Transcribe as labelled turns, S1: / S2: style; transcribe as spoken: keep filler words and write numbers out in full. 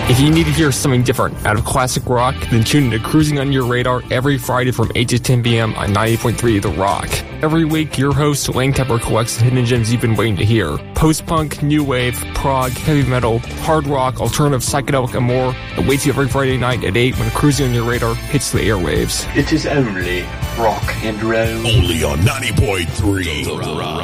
S1: If you need to hear something different out of classic rock, then tune into Cruising on Your Radar every Friday from eight to ten p.m. on ninety-eight point three The Rock. Every week, your host, Lane Tepper, collects the hidden gems you've been waiting to hear. Post-punk, new wave, prog, heavy metal, hard rock, alternative, psychedelic, and more awaits you every Friday night at eight when Cruising on Your Radar hits the airwaves.
S2: It is only rock and roll.
S3: Only on ninety point three The Rock.